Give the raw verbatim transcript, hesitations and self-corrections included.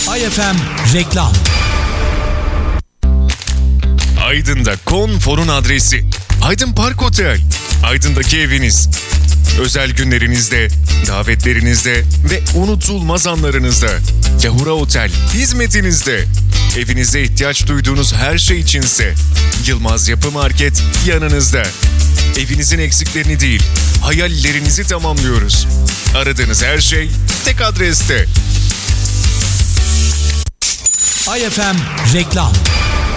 Ay F M reklam. Aydın'da konforun adresi. Aydın Park Otel. Aydın'daki eviniz. Özel günlerinizde, davetlerinizde ve unutulmaz anlarınızda. Yahura Otel hizmetinizde. Evinize ihtiyaç duyduğunuz her şey içinse Yılmaz Yapı Market yanınızda. Evinizin eksiklerini değil, hayallerinizi tamamlıyoruz. Aradığınız her şey tek adreste. Ay F M reklam.